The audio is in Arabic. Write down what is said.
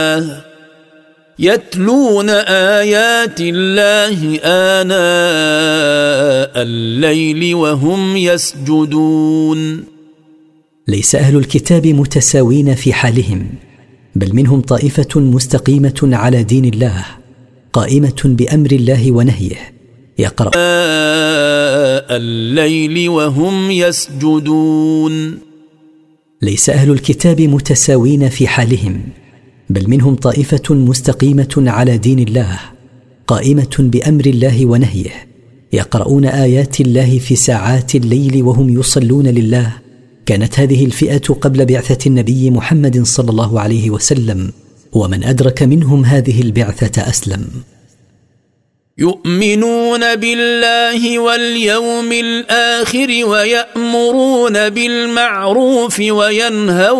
يتلون آيات الله آناء الليل وهم يسجدون. ليس أهل الكتاب متساوين في حالهم، بل منهم طائفة مستقيمة على دين الله قائمة بأمر الله ونهيه، يقرأون الليل وهم يسجدون. ليس أهل الكتاب متساوين في حالهم، بل منهم طائفة مستقيمة على دين الله قائمة بأمر الله ونهيه، يقرؤون آيات الله في ساعات الليل وهم يصلون لله. كانت هذه الفئة قبل بعثة النبي محمد صلى الله عليه وسلم، ومن أدرك منهم هذه البعثة أسلم. يؤمنون بالله واليوم الآخر ويأمرون بالمعروف وينهون